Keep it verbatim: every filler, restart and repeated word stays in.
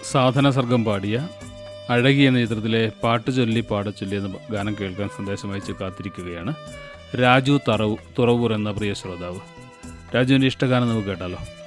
സാധന സർഗം പാടിയ അഴകി എന്ന ചിത്രത്തിലെ പാട്ട് ചൊല്ലി പാടച്ചൊല്ലി എന്ന ഗാനം കേൾക്കാൻ സന്ദേശം അയച്ച് കാത്തിരിക്കുകയാണ് രാജു തറവു തുറവൂർ എന്ന പ്രിയ ശ്രോതാവ്. രാജുവിൻ്റെ ഇഷ്ടഗാനം നമുക്ക് കേട്ടാലോ.